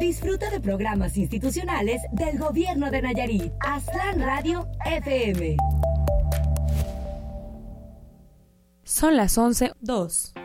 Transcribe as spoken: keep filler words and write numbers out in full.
Disfruta de programas institucionales del Gobierno de Nayarit. Aztlán Radio F M. Son las once, dos.